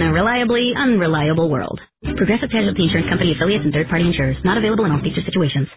a reliably unreliable world. Progressive Casualty Insurance Company affiliates and third-party insurers. Not available in all feature situations.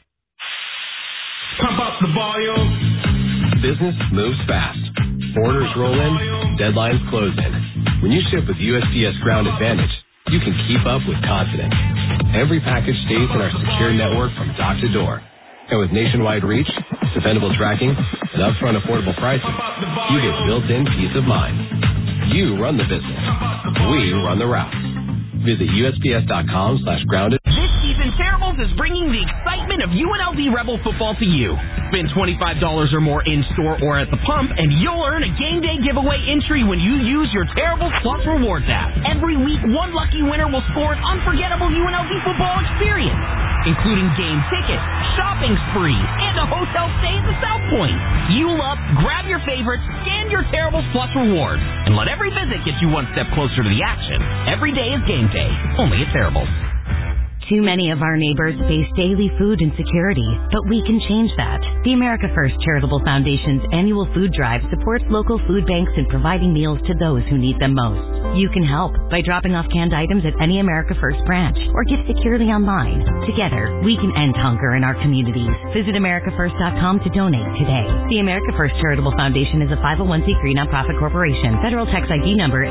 Pump up the volume. Business moves fast. Orders roll in. Deadlines close in. When you ship with USPS Ground Advantage, you can keep up with confidence. Every package stays in our secure network from dock to door. And with nationwide reach, dependable tracking, and upfront affordable pricing, you get built-in peace of mind. You run the business. We run the route. Visit USPS.com/grounded. This season, Terribles is bringing the excitement of UNLV Rebel football to you. Spend $25 or more in-store or at the pump, and you'll earn a game day giveaway entry when you use your Terribles Plus Rewards app. Every week, one lucky winner will score an unforgettable UNLV football experience, including game tickets, shopping sprees, and a hotel stay at the South Point. Fuel up, grab your favorites, scan your Terribles Plus Rewards, and let every visit get you one step closer to the action. Every day is game day, only at Terribles. Too many of our neighbors face daily food insecurity, but we can change that. The America First Charitable Foundation's annual food drive supports local food banks in providing meals to those who need them most. You can help by dropping off canned items at any America First branch or give securely online. Together, we can end hunger in our communities. Visit AmericaFirst.com to donate today. The America First Charitable Foundation is a 501c3 nonprofit corporation. Federal tax ID number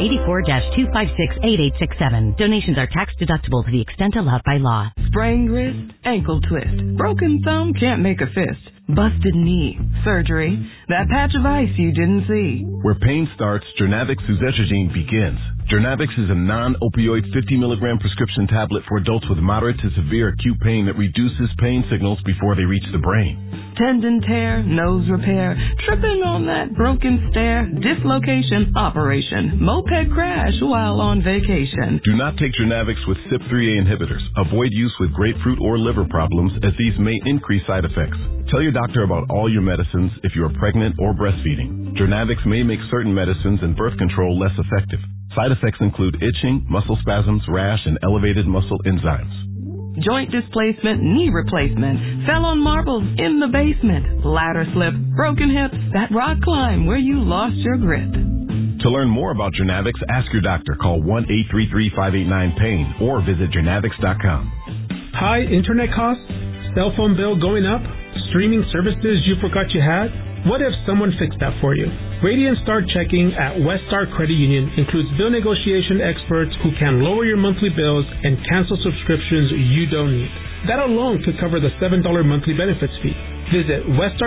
84-256-8867. Donations are tax deductible to the extent allowed by law. Sprained wrist, ankle twist, broken thumb, can't make a fist, busted knee, surgery, that patch of ice you didn't see. Where pain starts, Jernavix Suzetrigine begins. Jernavix is a non-opioid 50-milligram prescription tablet for adults with moderate to severe acute pain that reduces pain signals before they reach the brain. Tendon tear, nose repair, tripping on that broken stair, dislocation, operation, moped crash while on vacation. Do not take Jernavix with CYP3A inhibitors. Avoid use with grapefruit or liver problems, as these may increase side effects. Tell your doctor about all your medicines if you are pregnant or breastfeeding. Jernavix may make certain medicines and birth control less effective. Side effects include itching, muscle spasms, rash, and elevated muscle enzymes. Joint displacement, knee replacement, fell on marbles in the basement, ladder slip, broken hips, that rock climb where you lost your grip. To learn more about Jernavix, ask your doctor. Call 1-833-589-PAIN or visit Jernavix.com. High internet costs? Cell phone bill going up? Streaming services you forgot you had? What if someone fixed that for you? Radiant Star Checking at Weststar Credit Union includes bill negotiation experts who can lower your monthly bills and cancel subscriptions you don't need. That alone could cover the $7 monthly benefits fee. Visit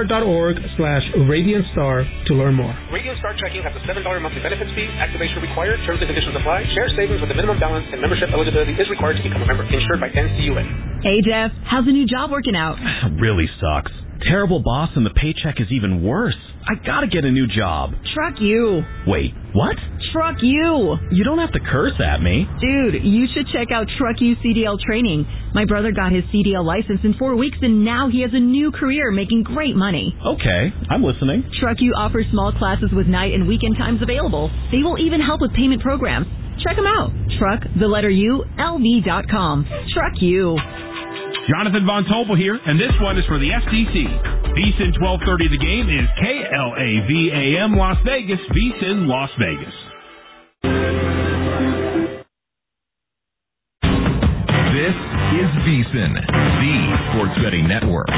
weststar.org/RadiantStar to learn more. Radiant Star Checking has a $7 monthly benefits fee. Activation required. Terms and conditions apply. Share savings with a minimum balance and membership eligibility is required to become a member. Insured by NCUA. Hey, Jeff. How's the new job working out? Really sucks. Terrible boss and the paycheck is even worse. I gotta get a new job. Truck you. Wait, what? Truck you. You don't have to curse at me. Dude, you should check out Truck You CDL training. My brother got his CDL license in 4 weeks and now he has a new career making great money. Okay, I'm listening. Truck You offers small classes with night and weekend times available. They will even help with payment programs. Check them out. Truck, the letter U, LV.com. Truck You. Jonathan Von Tobel here, and this one is for the FCC. VSiN 1230 The Game is KLAVAM Las Vegas, VSiN Las Vegas. This is VSiN, the sports betting network.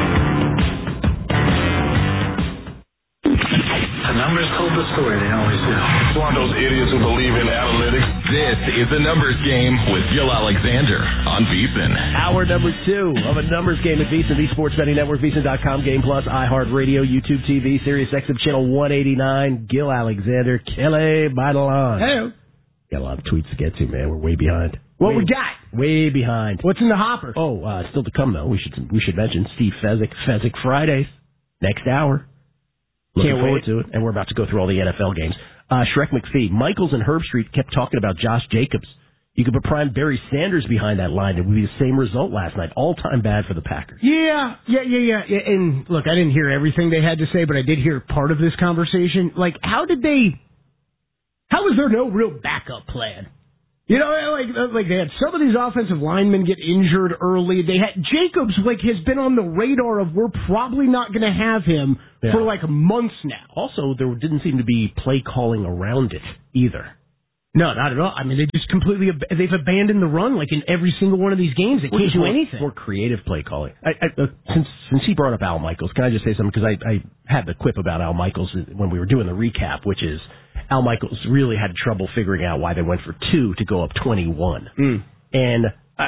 The numbers told the story, they always do. It's one of those idiots who believe in analytics. This is the Numbers Game with Gil Alexander on VSiN. Hour number 2 of a Numbers Game at VSiN, the Sports Betting Network, VSiN.com, Game Plus, iHeartRadio, YouTube TV, Sirius XM Channel 189. Gil Alexander, Kelly Badelon. Hey. Got a lot of tweets to get to, man. We're way behind. What we got? Way behind. What's in the hopper? Oh, still to come, though. We should mention Steve Fezzik Fridays, next hour. Looking forward to it. And we're about to go through all the NFL games. Shrek McPhee, Michaels and Herbstreit kept talking about Josh Jacobs. You could put prime Barry Sanders behind that line. It would be the same result last night. All-time bad for the Packers. Yeah. And look, I didn't hear everything they had to say, but I did hear part of this conversation. Like, how was there no real backup plan? You know, like they had some of these offensive linemen get injured early. They had Jacobs, has been on the radar of we're probably not going to have him for months now. Also, there didn't seem to be play calling around it either. No, not at all. I mean, they just they've abandoned the run like in every single one of these games. They can't do anything. More creative play calling. Since he brought up Al Michaels, can I just say something? Because I had the quip about Al Michaels when we were doing the recap, which is Al Michaels really had trouble figuring out why they went for 2 to go up 21. And,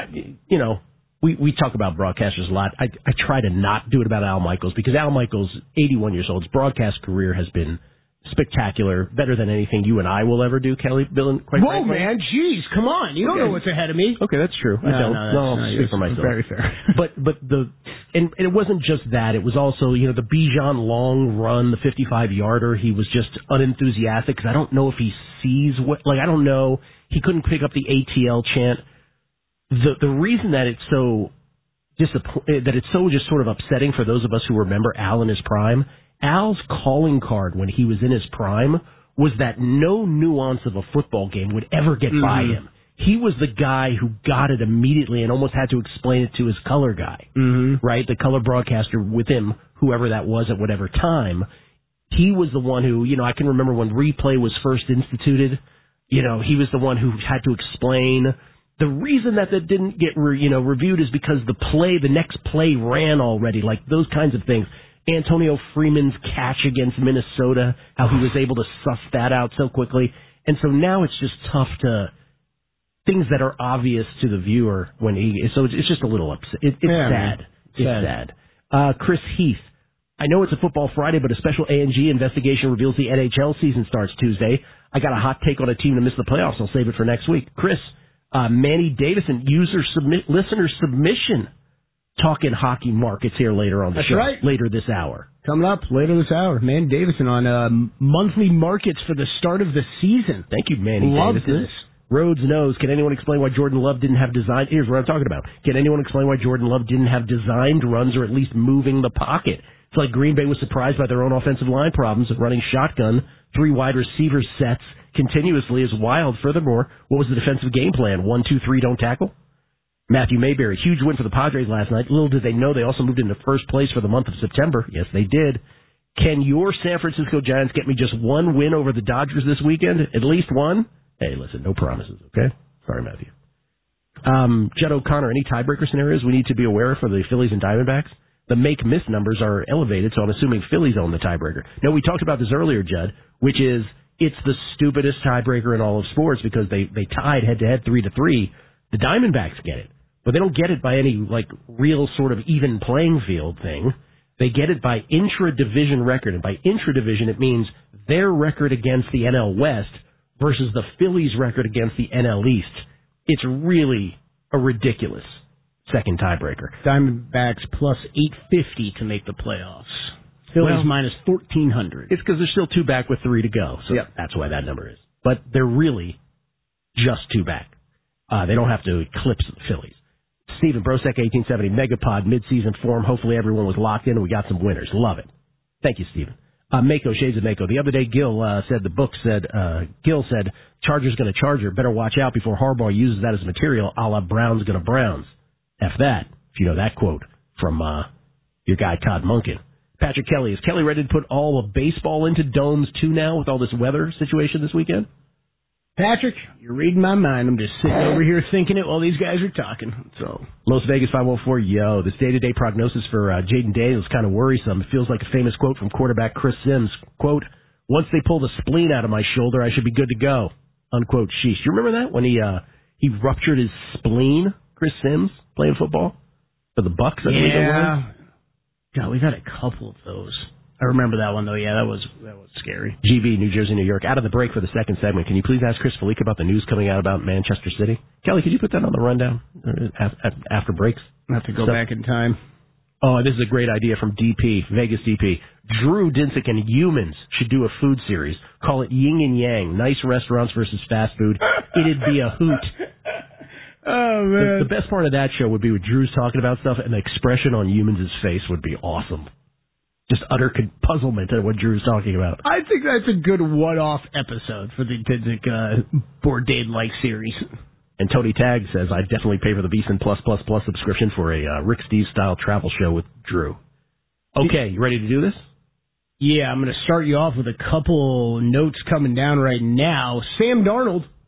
we talk about broadcasters a lot. I try to not do it about Al Michaels because Al Michaels, 81 years old, his broadcast career has been spectacular, better than anything you and I will ever do, Kelly, Bill, and quite frankly. Whoa, man, jeez, come on. You don't know what's ahead of me. Okay, that's true. I don't. I'll speak for myself. Very fair. But and it wasn't just that. It was also, the Bijan long run, the 55-yarder. He was just unenthusiastic because I don't know if he sees I don't know. He couldn't pick up the ATL chant. The reason that it's so just sort of upsetting for those of us who remember Al in his prime, Al's calling card when he was in his prime was that no nuance of a football game would ever get by him. He was the guy who got it immediately and almost had to explain it to his color guy, right? The color broadcaster with him, whoever that was at whatever time. He was the one who, I can remember when replay was first instituted, he was the one who had to explain. The reason that didn't get reviewed is because the next play ran already, like those kinds of things. Antonio Freeman's catch against Minnesota, how he was able to suss that out so quickly. And so now it's just tough to things that are obvious to the viewer so it's just a little upset. It's sad. It's sad. Chris Heath, I know it's a Football Friday, but a special A&G investigation reveals the NHL season starts Tuesday. I got a hot take on a team to miss the playoffs. I'll save it for next week. Chris, Manny Davison, listener submission. Talking hockey markets here later on the show. Right. Later this hour. Coming up later this hour. Manny Davison on monthly markets for the start of the season. Thank you, Manny Davison. This. Rhodes knows. Can anyone explain why Jordan Love didn't have designed... Here's what I'm talking about. Can anyone explain why Jordan Love didn't have designed runs or at least moving the pocket? It's like Green Bay was surprised by their own offensive line problems of running shotgun, 3 wide receiver sets continuously is wild. Furthermore, what was the defensive game plan? 1, 2, 3, don't tackle? Matthew Mayberry, huge win for the Padres last night. Little did they know they also moved into first place for the month of September. Yes, they did. Can your San Francisco Giants get me just one win over the Dodgers this weekend? At least one? Hey, listen, no promises, okay? Sorry, Matthew. Judd O'Connor, any tiebreaker scenarios we need to be aware of for the Phillies and Diamondbacks? The make-miss numbers are elevated, so I'm assuming Phillies own the tiebreaker. No, we talked about this earlier, Judd, which is it's the stupidest tiebreaker in all of sports because they tied head-to-head 3-3. The Diamondbacks get it. But they don't get it by any, real sort of even playing field thing. They get it by intra-division record. And by intra-division, it means their record against the NL West versus the Phillies' record against the NL East. It's really a ridiculous second tiebreaker. Diamondbacks plus 850 to make the playoffs. Phillies minus 1,400. It's because they're still 2 back with 3 to go. So that's why that number is. But they're really just 2 back. They don't have to eclipse the Phillies. Stephen Brosek, 1870, Megapod, midseason form. Hopefully everyone was locked in and we got some winners. Love it. Thank you, Stephen. Mako, Shades of Mako. The other day, Gil said, Charger's going to Charger. Better watch out before Harbaugh uses that as material, a la Brown's going to Browns. F that, if you know that quote from your guy Todd Monken. Patrick Kelly, is Kelly ready to put all of baseball into domes too now with all this weather situation this weekend? Patrick, you're reading my mind. I'm just sitting over here thinking it while these guys are talking. So, Las Vegas 514, yo, this day-to-day prognosis for Jaden Daniels is kind of worrisome. It feels like a famous quote from quarterback Chris Sims. Quote, once they pull the spleen out of my shoulder, I should be good to go. Unquote, sheesh. You remember that when he ruptured his spleen, Chris Sims, playing football for the Bucks? Yeah. God, we've had a couple of those. I remember that one, though. Yeah, that was scary. GB, New Jersey, New York. Out of the break for the second segment, can you please ask Chris Felica about the news coming out about Manchester City? Kelly, could you put that on the rundown after breaks? I have to go back in time. Oh, this is a great idea from DP, Vegas DP. Drew Dinsick and Humans should do a food series. Call it Yin and Yang, nice restaurants versus fast food. It'd be a hoot. Oh, man. The best part of that show would be when Drew's talking about stuff, and the expression on Humans' face would be awesome. Just utter puzzlement at what Drew's talking about. I think that's a good one-off episode for the Dinsick Bourdain-like series. And Tony Tagg says, I'd definitely pay for the VSiN +++ subscription for a Rick Steves-style travel show with Drew. Okay, you ready to do this? Yeah, I'm going to start you off with a couple notes coming down right now. Sam Darnold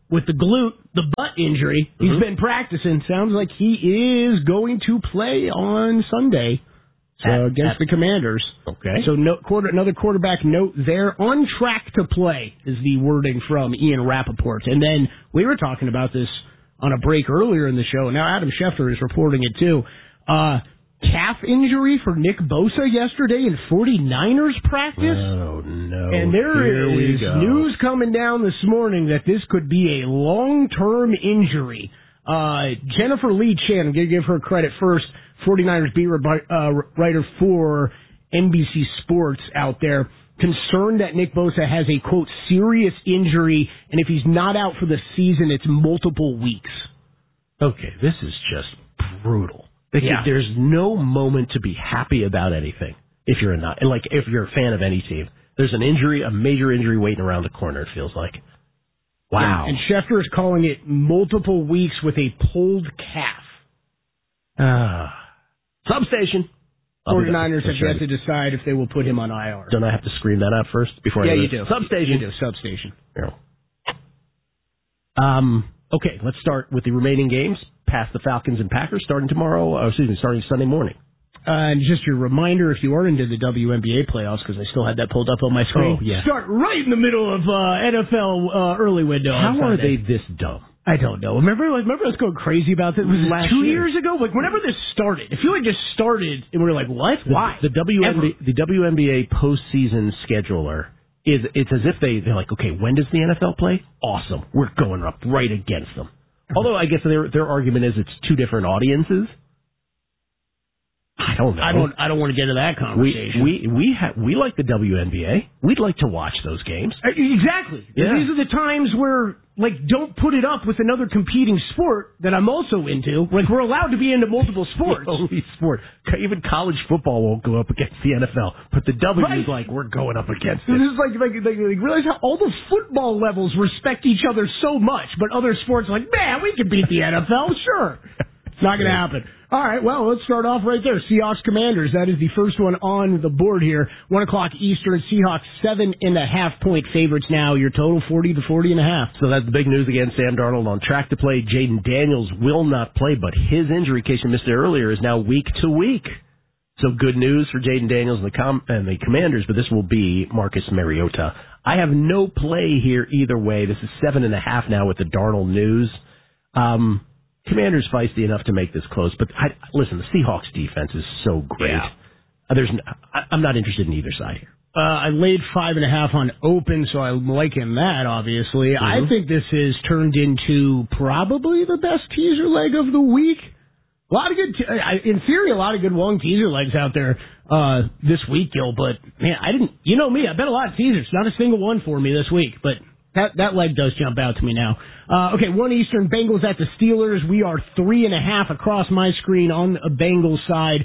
with the butt injury. He's been practicing. Sounds like he is going to play on Sunday against the Commanders. Okay. So another quarterback note there. On track to play is the wording from Ian Rappaport. And then we were talking about this on a break earlier in the show. Now Adam Schefter is reporting it too. Calf injury for Nick Bosa yesterday in 49ers practice. Oh, no. And there is news coming down this morning that this could be a long-term injury. Jennifer Lee Chan, I'm going to give her credit first, 49ers beat writer for NBC Sports out there, concerned that Nick Bosa has a, quote, serious injury, and if he's not out for the season, it's multiple weeks. Okay, this is just brutal. There's no moment to be happy about anything if you're if you're a fan of any team. There's an injury, a major injury waiting around the corner, it feels like. Wow. Yeah, and Schefter is calling it multiple weeks with a pulled calf. Substation. 49ers have yet to decide if they will put him on IR. Don't I have to scream that out first before I you do. Substation. You do. Substation. Yeah. Okay, let's start with the remaining games. Past the Falcons and Packers starting starting Sunday morning. And just your reminder, if you are into the WNBA playoffs, because I still had that pulled up on my screen, start right in the middle of NFL early window. How are they this dumb? I don't know. Remember us going crazy about this? Was it 2 years ago? Like, whenever this started, I feel like this started, and we were like, what? Why? The WNBA postseason scheduler, it's as if they're like, okay, when does the NFL play? Awesome. We're going up right against them. Although I guess their argument is it's two different audiences. I don't know. I don't want to get into that conversation. We like the WNBA. We'd like to watch those games. Exactly. Yeah. These are the times where, don't put it up with another competing sport that I'm also into. We're allowed to be into multiple sports. Only sport. Even college football won't go up against the NFL, but the W is we're going up against it. This is realize how all the football levels respect each other so much, but other sports are like, man, we can beat the NFL, sure. It's not going to happen. All right, well, let's start off right there. Seahawks Commanders, that is the first one on the board here. 1 o'clock Eastern, Seahawks 7.5-point favorites now. Your total 40 to 40.5. So that's the big news again. Sam Darnold on track to play. Jaden Daniels will not play, but his injury, in case you missed it earlier, is now week to week. So good news for Jaden Daniels and the Commanders, but this will be Marcus Mariota. I have no play here either way. This is 7.5 now with the Darnold news. Commanders feisty enough to make this close, but listen, the Seahawks defense is so great. Yeah. I'm not interested in either side here. I laid 5.5 on open, so I'm liking that, obviously. Mm-hmm. I think this has turned into probably the best teaser leg of the week. A lot of good, in theory, a lot of good long teaser legs out there this week, Gil, but man, you know me, I bet a lot of teasers, not a single one for me this week, but that leg does jump out to me now. Okay, 1 Eastern, Bengals at the Steelers. We are 3.5 across my screen on the Bengals side,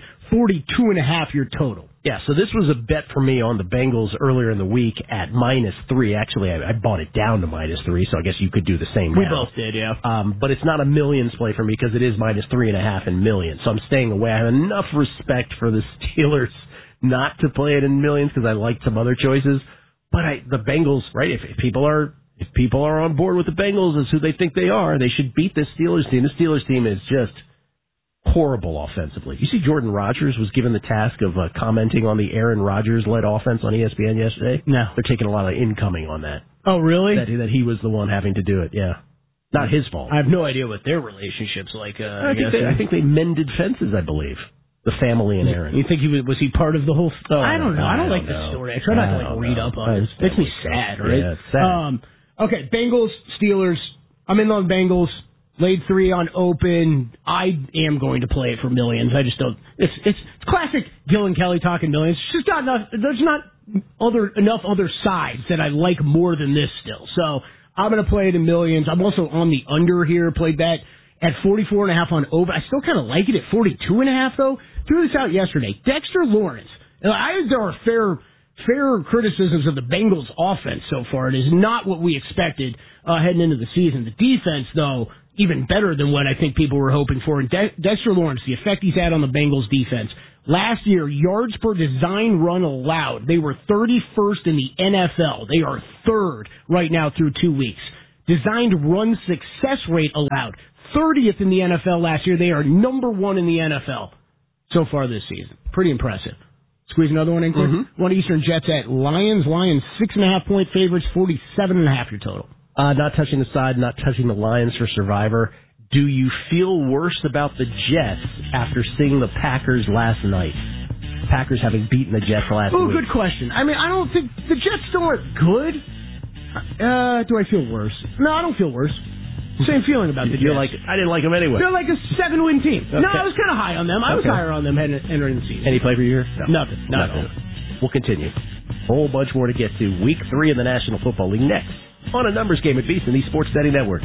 42.5 your total. Yeah, so this was a bet for me on the Bengals earlier in the week at -3. Actually, I bought it down to -3, so I guess you could do the same. We both did, yeah. But it's not a millions play for me because it is -3.5 in millions, so I'm staying away. I have enough respect for the Steelers not to play it in millions because I like some other choices. But the Bengals, right, if people are on board with the Bengals as who they think they are, they should beat this Steelers team. The Steelers team is just horrible offensively. You see Jordan Rodgers was given the task of commenting on the Aaron Rodgers-led offense on ESPN yesterday? No. They're taking a lot of incoming on that. Oh, really? That he was the one having to do it, yeah. Not his fault. I have no idea what their relationship's like. I think they mended fences, I believe. The family and Aaron. You think was he part of the whole story? I don't know. I don't like this story. I try not to read up on it. It makes me sad, right? Yeah, it's sad. Okay, Bengals, Steelers. I'm in on Bengals. Laid 3 on open. I am going to play it for millions. I just don't. It's classic Gil and Kelly talking millions. It's just not enough. There's not enough other sides that I like more than this still. So I'm going to play it in millions. I'm also on the under here. Played that at 44.5 on open. I still kind of like it at 42.5 though. Threw this out yesterday. Dexter Lawrence. There are fair criticisms of the Bengals offense so far. It is not what we expected heading into the season. The defense, though, even better than what I think people were hoping for. And Dexter Lawrence, the effect he's had on the Bengals defense. Last year, yards per design run allowed, they were 31st in the NFL. They are 3rd right now through 2 weeks. designed run success rate allowed. 30th in the NFL last year. They are number 1 in the NFL so far this season. Pretty impressive. Squeeze another one in quick. Mm-hmm. One Eastern Jets at Lions. Lions 6.5-point favorites, 47.5 your total. Not touching the side, not touching the Lions for Survivor. Do you feel worse about the Jets after seeing the Packers last night? Packers having beaten the Jets last week. Good question. I mean, I don't think the Jets still aren't good. Do I feel worse? No, I don't feel worse. Same feeling about the Jets. I didn't like them anyway. They're like a 7-win team. Okay. No, I was kind of high on them. I was higher on them entering the season. Any play for you here? No. Nothing. Not at all. We'll continue. A whole bunch more to get to. Week 3 of the National Football League next on a numbers game at VSiN, the Sports Betting Network.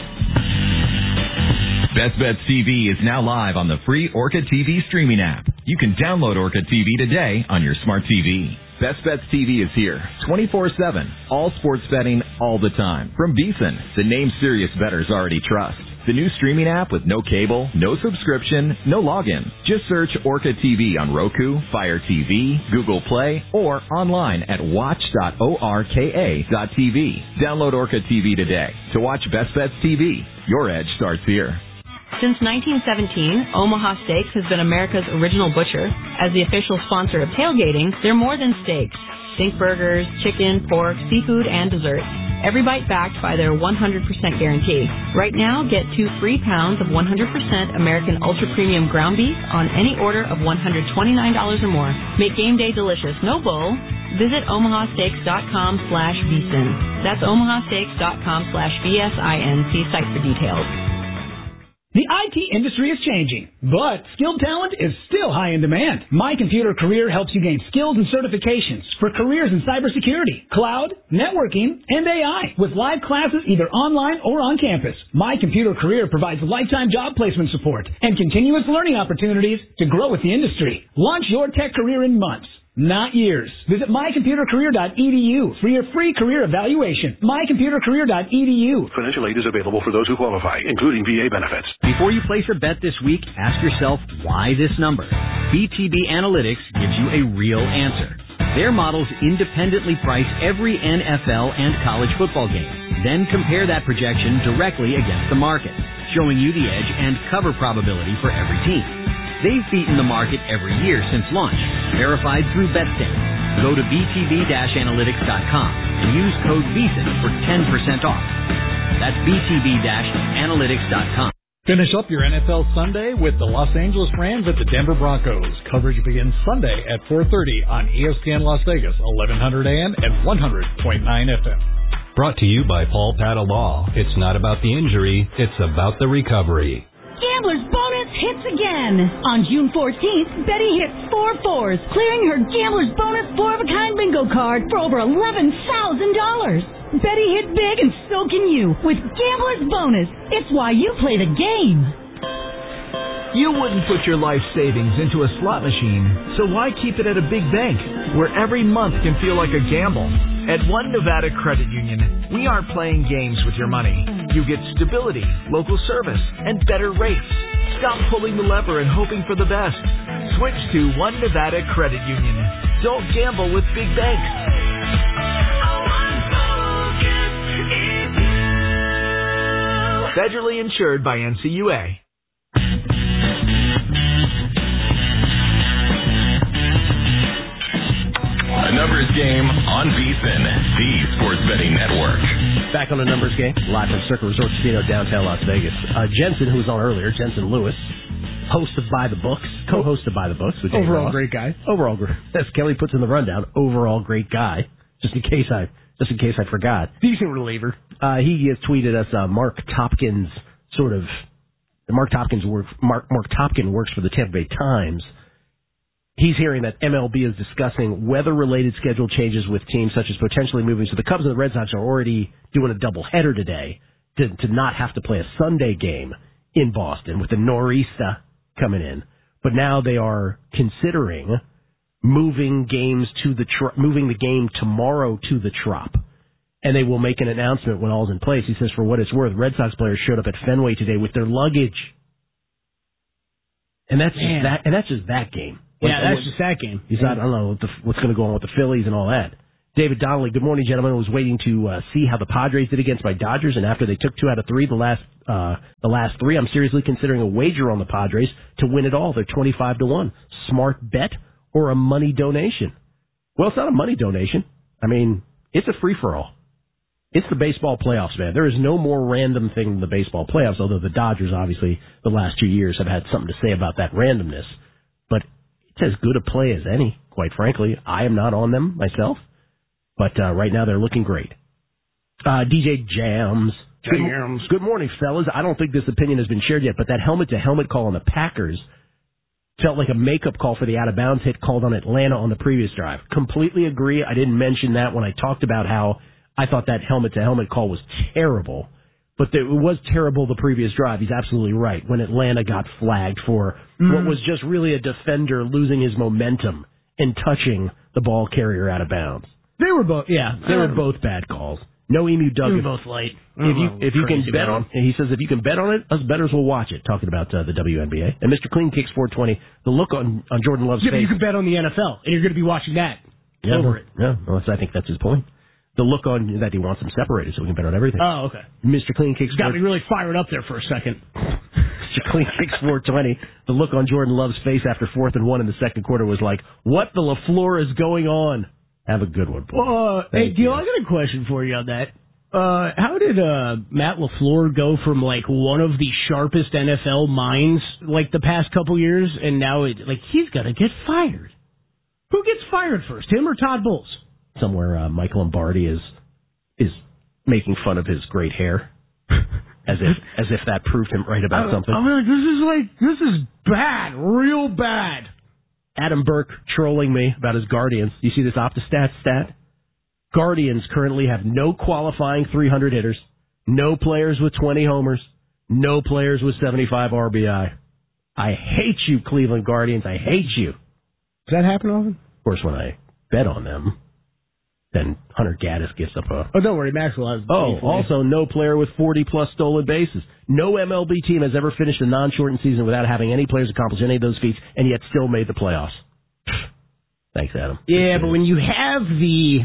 Best Bets TV is now live on the free Orca TV streaming app. You can download Orca TV today on your smart TV. Best Bets TV is here, 24/7, all sports betting all the time. From VSiN, the name serious bettors already trust. The new streaming app with no cable, no subscription, no login. Just search Orca TV on Roku, Fire TV, Google Play, or online at watch.orka.tv. Download Orca TV today to watch Best Bets TV. Your edge starts here. Since 1917, Omaha Steaks has been America's original butcher. As the official sponsor of tailgating, they're more than steaks. Think burgers, chicken, pork, seafood, and desserts. Every bite backed by their 100% guarantee. Right now, get 2 free pounds of 100% American Ultra Premium ground beef on any order of $129 or more. Make game day delicious. No bull. Visit omahasteaks.com/VSiN. That's omahasteaks.com/VSIN. See site for details. The IT industry is changing, but skilled talent is still high in demand. My Computer Career helps you gain skills and certifications for careers in cybersecurity, cloud, networking, and AI with live classes either online or on campus. My Computer Career provides lifetime job placement support and continuous learning opportunities to grow with the industry. Launch your tech career in months, not years. Visit mycomputercareer.edu for your free career evaluation. mycomputercareer.edu. Financial aid is available for those who qualify, including VA benefits. Before you place a bet this week, ask yourself, why this number? BTB Analytics gives you a real answer. Their models independently price every NFL and college football game, then compare that projection directly against the market, showing you the edge and cover probability for every team. They've beaten the market every year since launch, verified through BetStamp. Go to btb-analytics.com and use code VSiN for 10% off. That's btb-analytics.com. Finish up your NFL Sunday with the Los Angeles Rams at the Denver Broncos. Coverage begins Sunday at 4:30 on ESPN Las Vegas, 1100 AM and 100.9 FM. Brought to you by Paul Patta Law. It's not about the injury, it's about the recovery. Gambler's Bonus hits again. On June 14th, Betty hit 4 fours, clearing her Gambler's Bonus 4-of-a-kind bingo card for over $11,000. Betty hit big and so can you with Gambler's Bonus. It's why you play the game. You wouldn't put your life savings into a slot machine, so why keep it at a big bank where every month can feel like a gamble? At One Nevada Credit Union, we aren't playing games with your money. You get stability, local service, and better rates. Stop pulling the lever and hoping for the best. Switch to One Nevada Credit Union. Don't gamble with big banks. Federally insured by NCUA. A numbers game on VSiN, the Sports Betting Network. Back on a numbers game, live from Circa Resort Casino, downtown Las Vegas. Jensen, who was on earlier, Jensen Lewis, host of By the Books, co-host of By the Books with Dave Overall Ross. Great guy. Overall, as Kelly puts in the rundown, overall great guy. Just in case I forgot. Decent reliever. He has tweeted us Mark Topkins Mark Topkins works for the Tampa Bay Times. He's hearing that MLB is discussing weather-related schedule changes with teams such as potentially moving. So the Cubs and the Red Sox are already doing a doubleheader today to not have to play a Sunday game in Boston with the nor'easter coming in. But now they are considering moving the game tomorrow to the Trop. And they will make an announcement when all's in place. He says, for what it's worth, Red Sox players showed up at Fenway today with their luggage. And that's just that game. Yeah, that's just that game. He said, I don't know what's going to go on with the Phillies and all that. David Donnelly, good morning, gentlemen. I was waiting to see how the Padres did against my Dodgers, and after they took 2 out of 3 the last 3, I'm seriously considering a wager on the Padres to win it all. They're 25-1. Smart bet or a money donation? Well, it's not a money donation. I mean, it's a free-for-all. It's the baseball playoffs, man. There is no more random thing than the baseball playoffs, although the Dodgers, obviously, the last 2 years have had something to say about that randomness. But it's as good a play as any, quite frankly. I am not on them myself, but right now they're looking great. DJ Jams. Good morning, fellas. I don't think this opinion has been shared yet, but that helmet-to-helmet call on the Packers felt like a makeup call for the out-of-bounds hit called on Atlanta on the previous drive. Completely agree. I didn't mention that when I talked about how I thought that helmet-to-helmet call was terrible, but it was terrible the previous drive. He's absolutely right. When Atlanta got flagged for what was just really a defender losing his momentum and touching the ball carrier out of bounds. They were both, They were both bad calls. No Emu Duggan. They were both light. If you can bet on, and he says if you can bet on it, us bettors will watch it. Talking about the WNBA. And Mr. Clean Kicks 420. The look on Jordan Love's face. But you can bet on the NFL, and you're going to be watching that over it. Yeah, well, I think that's his point. The look on that he wants them separated so we can bet on everything. Oh, okay. Mr. Clean Kicks got me really fired up there for a second. Mr. Clean Kicks 420. The look on Jordan Love's face after 4th and 1 in the second quarter was like, "What the LaFleur is going on?" Have a good one, boy. Hey, Gil, I got a question for you on that. How did Matt LaFleur go from like one of the sharpest NFL minds like the past couple years, and now he's got to get fired? Who gets fired first, him or Todd Bowles? Somewhere Michael Lombardi is making fun of his great hair, as if that proved him right about something. I'm like, this is bad, real bad. Adam Burke trolling me about his Guardians. You see this OptiStats stat? Guardians currently have no qualifying 300 hitters, no players with 20 homers, no players with 75 RBI. I hate you, Cleveland Guardians. I hate you. Does that happen often? Of course, when I bet on them, then Hunter Gaddis gets up a... Oh, don't worry, Maxwell has... also no player with 40-plus stolen bases. No MLB team has ever finished a non-shortened season without having any players accomplish any of those feats, and yet still made the playoffs. Thanks, Adam. Yeah, but when you have the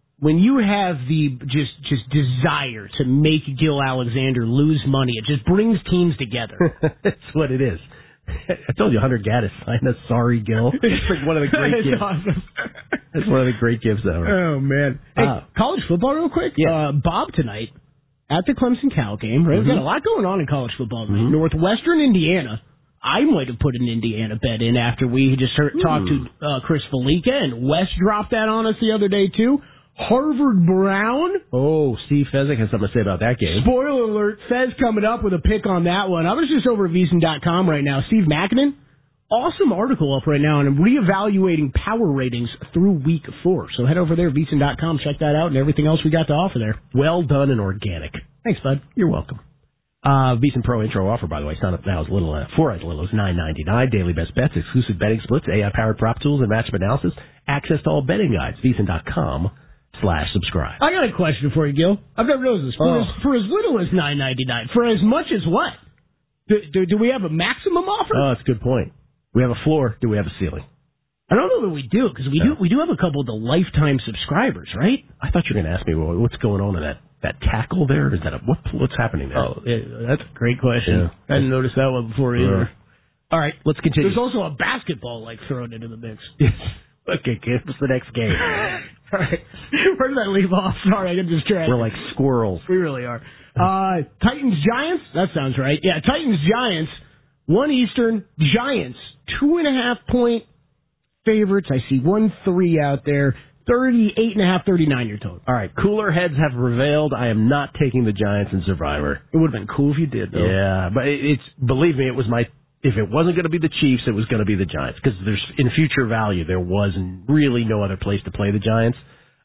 just desire to make Gil Alexander lose money, it just brings teams together. That's what it is. I told you Hunter Gaddis signed a sorry Gil. It's like one of the great gifts. Awesome. It's one of the great gifts ever. Oh, man. Hey, college football real quick. Yeah. Bob tonight at the Clemson-Cal game, right? We've got a lot going on in college football tonight. Northwestern Indiana. I might have put an Indiana bet in after we just talked to Chris Felica, and Wes dropped that on us the other day, too. Harvard Brown. Oh, Steve Fezzik has something to say about that game. Spoiler alert, Fez coming up with a pick on that one. I was just over at VSiN.com right now. Steve Makinen, awesome article up right now on reevaluating power ratings through week 4. So head over there, VSiN.com, check that out and everything else we got to offer there. Well done and organic. Thanks, bud. You're welcome. VSiN Pro intro offer, by the way, sign up now as little as $9.99. Daily best bets, exclusive betting splits, AI-powered prop tools and matchup analysis, access to all betting guides. VSiN.com/subscribe. I got a question for you, Gil. I've never noticed this. For as little as $9.99, for as much as what? Do we have a maximum offer? Oh, that's a good point. We have a floor. Do we have a ceiling? I don't know that we do, because we do have a couple of the lifetime subscribers, right? I thought you were going to ask me what's going on in that tackle there. Is that what's happening there? Oh, that's a great question. Yeah. I didn't notice that one before either. All right, let's continue. There's also a basketball thrown into the mix. Yes. Okay, what's the next game? All right. Where did I leave off? Sorry, I got distracted. We're like squirrels. We really are. Titans-Giants? That sounds right. Yeah, Titans-Giants, 1 Eastern. Giants, 2.5-point favorites. I see 1-3 out there. 38.5, 39 your total. All right, cooler heads have prevailed. I am not taking the Giants in Survivor. It would have been cool if you did, though. Yeah, but believe me, it was if it wasn't going to be the Chiefs, it was going to be the Giants, because in future value, there was really no other place to play the Giants.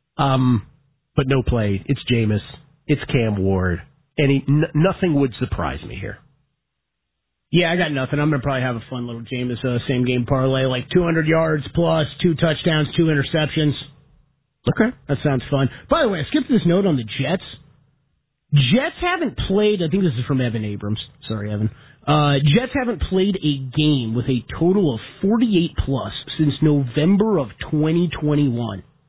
But no play. It's Jameis. It's Cam Ward. Nothing would surprise me here. Yeah, I got nothing. I'm going to probably have a fun little Jameis same game parlay, like 200 yards plus, 2 touchdowns, 2 interceptions. Okay. That sounds fun. By the way, I skipped this note on the Jets. Jets haven't played, I think this is from Evan Abrams. Sorry, Evan. Jets haven't played a game with a total of 48 plus since November of 2021.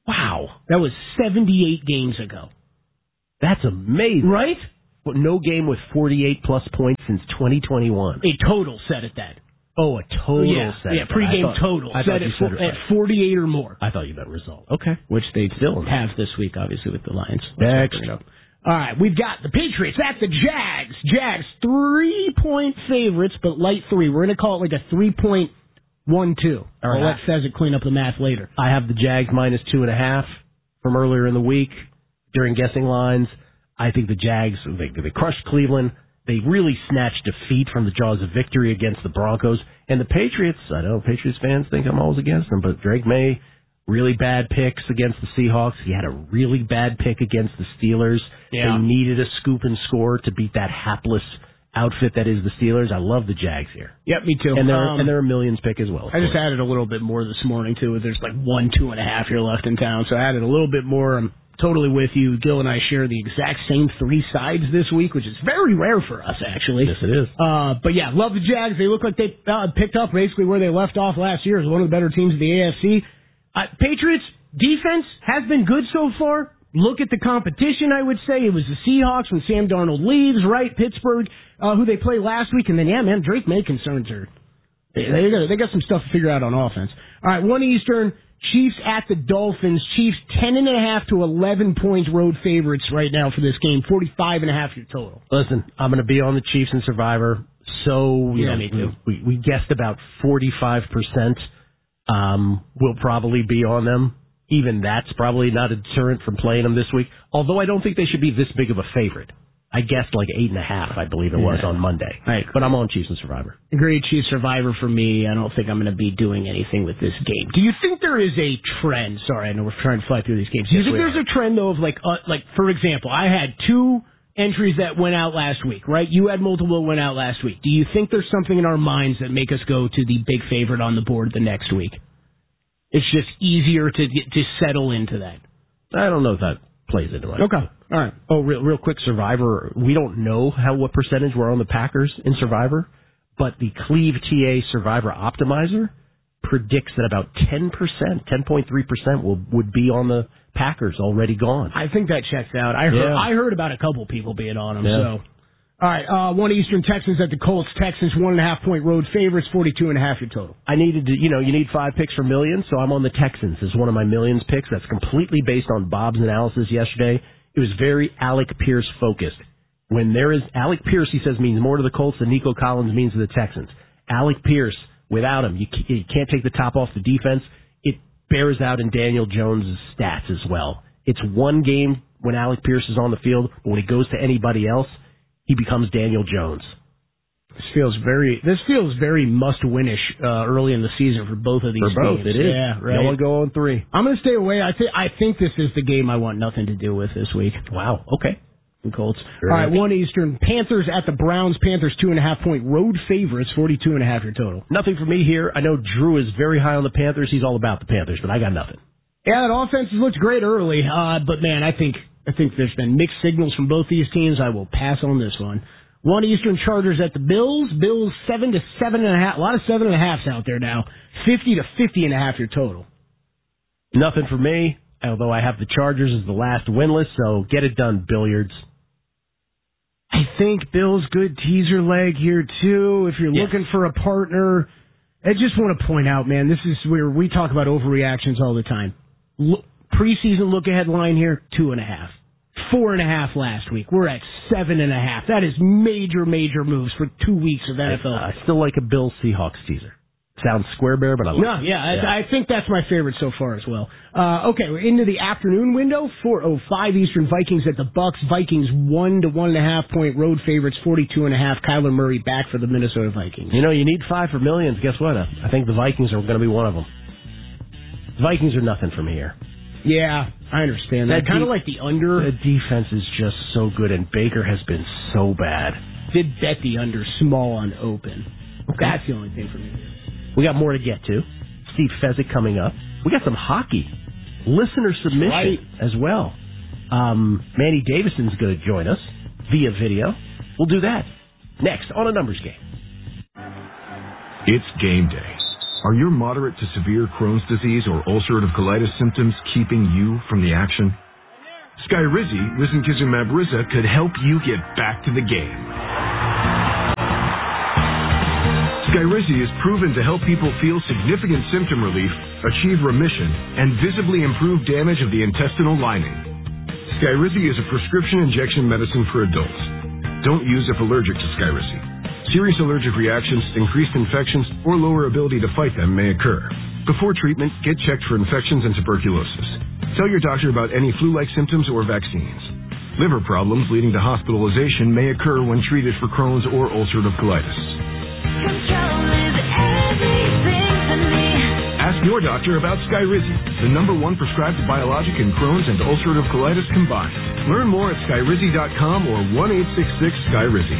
Wow. That was 78 games ago. That's amazing. Right? But no game with 48-plus points since 2021. A total set at that. Oh, a total set. Yeah, pregame total. Set at 48 or more. I thought you meant result. Okay. Which they still have this week, obviously, with the Lions. Next. All right, we've got the Patriots at the Jags. Jags, 3-point favorites, but light 3. We're going to call it like a 3.12. I'll let Fezzik clean up the math later. I have the Jags minus 2.5 from earlier in the week during guessing lines. I think the Jags, they crushed Cleveland. They really snatched defeat from the jaws of victory against the Broncos. And the Patriots, I know Patriots fans think I'm always against them, but Drake May, really bad picks against the Seahawks. He had a really bad pick against the Steelers. Yeah. They needed a scoop and score to beat that hapless outfit that is the Steelers. I love the Jags here. Yep, me too. And they're a millions pick as well. I just added a little bit more this morning, too. There's like 2.5 here left in town, so I added a little bit more. I'm totally with you. Gil and I share the exact same 3 sides this week, which is very rare for us, actually. Yes, it is. But yeah, love the Jags. They look like they picked up basically where they left off last year as one of the better teams in the AFC. Patriots defense has been good so far. Look at the competition, I would say. It was the Seahawks when Sam Darnold leaves, right? Pittsburgh, who they played last week. And then, yeah, man, Drake May concerns are... They got some stuff to figure out on offense. All right, 1 Eastern, Chiefs at the Dolphins. Chiefs 10.5 to 11 points road favorites right now for this game. 45.5 your total. Listen, I'm going to be on the Chiefs and Survivor. So, me too. We guessed about 45%. We'll probably be on them. Even that's probably not a deterrent from playing them this week. Although I don't think they should be this big of a favorite. I guessed like 8.5, I believe it was on Monday. Right. But I'm on Chiefs and Survivor. Agreed, Chiefs Survivor for me. I don't think I'm going to be doing anything with this game. Do you think there is a trend? Sorry, I know we're trying to fly through these games. Do you think there's a trend, though, of like for example, I had 2 entries that went out last week, right? You had multiple that went out last week. Do you think there's something in our minds that make us go to the big favorite on the board the next week? It's just easier to settle into that. I don't know if that plays into it. Okay. All right. Oh, real quick, Survivor. We don't know what percentage we're on the Packers in Survivor, but the Cleve TA Survivor Optimizer predicts that about 10%, 10.3% would be on the Packers already gone. I think that checks out. I heard about a couple people being on them. Yeah. So. All right, 1 Eastern, Texans at the Colts. Texans 1.5-point road favorites, 42.5 your total. I needed to, you need 5 picks for millions, so I'm on the Texans as one of my millions picks. That's completely based on Bob's analysis yesterday. It was very Alec Pierce focused. When there is Alec Pierce, he says, means more to the Colts than Nico Collins means to the Texans. Alec Pierce, without him, you can't take the top off the defense. It bears out in Daniel Jones' stats as well. It's one game when Alec Pierce is on the field, but when he goes to anybody else, he becomes Daniel Jones. This feels very must-winish early in the season for both of these teams. For both, it is. Yeah, right. No one go on 3. I'm going to stay away. I think this is the game I want nothing to do with this week. Wow. Okay. The Colts. All right, 1 Eastern. Panthers at the Browns. Panthers 2.5-point road favorites. 42.5 your total. Nothing for me here. I know Drew is very high on the Panthers. He's all about the Panthers, but I got nothing. Yeah, that offense has looked great early, but man, I think there's been mixed signals from both these teams. I will pass on this one. 1 Eastern, Chargers at the Bills. Bills 7 to 7.5. A lot of 7.5s out there now. 50 to 50.5 your total. Nothing for me, although I have the Chargers as the last winless, so get it done, Billiards. I think Bills good teaser leg here, too. If you're looking for a partner, I just want to point out, man, this is where we talk about overreactions all the time. Preseason look-ahead line here, 2.5. 4.5 last week. We're at 7.5. That is major moves for 2 weeks of NFL. I still like a Bills Seahawks teaser. Sounds square bear, but I like it. I think that's my favorite so far as well. Okay, we're into the afternoon window. 4:05 Eastern, Vikings at the Bucks. Vikings 1 to 1.5-point road favorites, 42.5. Kyler Murray back for the Minnesota Vikings. You need 5 for millions. Guess what? I think the Vikings are going to be one of them. The Vikings are nothing from here. Yeah, I understand that. Kind of like the under. The defense is just so good, and Baker has been so bad. Did bet the under small on open. Okay. That's the only thing for me. We got more to get to. Steve Fezzik coming up. We got some hockey. Listener submission as well. Manny Davison's going to join us via video. We'll do that next on A Numbers Game. It's game day. Are your moderate to severe Crohn's disease or ulcerative colitis symptoms keeping you from the action? Skyrizi, risankizumab Riza, could help you get back to the game. Skyrizi is proven to help people feel significant symptom relief, achieve remission, and visibly improve damage of the intestinal lining. Skyrizi is a prescription injection medicine for adults. Don't use if allergic to Skyrizi. Serious allergic reactions, increased infections, or lower ability to fight them may occur. Before treatment, get checked for infections and tuberculosis. Tell your doctor about any flu-like symptoms or vaccines. Liver problems leading to hospitalization may occur when treated for Crohn's or ulcerative colitis. Ask your doctor about Skyrizi, the #1 prescribed biologic in Crohn's and ulcerative colitis combined. Learn more at skyrizi.com or 1-866-SKYRIZI.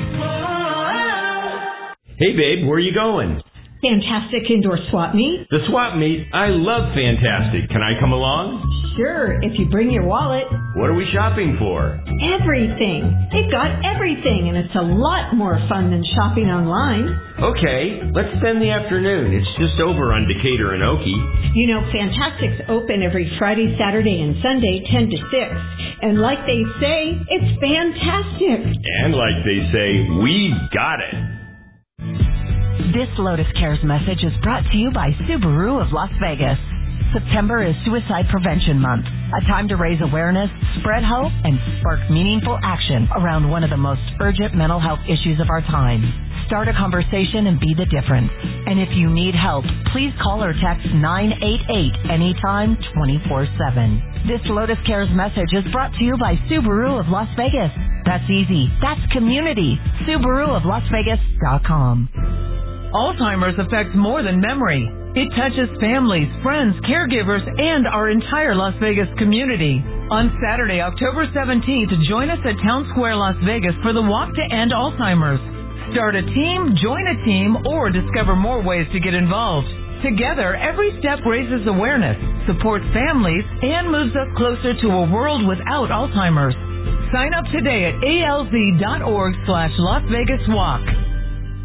Hey, babe, where are you going? Fantastic Indoor Swap Meet. The swap meet? I love Fantastic. Can I come along? Sure, if you bring your wallet. What are we shopping for? Everything. They've got everything, and it's a lot more fun than shopping online. Okay, let's spend the afternoon. It's just over on Decatur and Okie. You know, Fantastic's open every Friday, Saturday, and Sunday, 10 to 6. And like they say, it's fantastic. And like they say, we got it. This Lotus Cares message is brought to you by Subaru of Las Vegas. September is Suicide Prevention Month, a time to raise awareness, spread hope, and spark meaningful action around one of the most urgent mental health issues of our time. Start a conversation and be the difference. And if you need help, please call or text 988 anytime, 24/7. This Lotus Cares message is brought to you by Subaru of Las Vegas. That's easy. That's community. SubaruofLasVegas.com. Alzheimer's affects more than memory. It touches families, friends, caregivers, and our entire Las Vegas community. On Saturday, October 17th, join us at Town Square, Las Vegas for the Walk to End Alzheimer's. Start a team, join a team, or discover more ways to get involved. Together, every step raises awareness, supports families, and moves us closer to a world without Alzheimer's. Sign up today at alz.org/Las Vegas Walk.